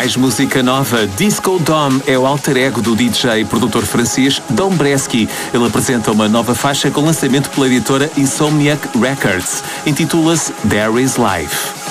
Mais música nova. Disco Dom é o alter ego do DJ e produtor francês Dombresky. Ele apresenta uma nova faixa com lançamento pela editora Insomniac Records. Intitula-se There Is Life.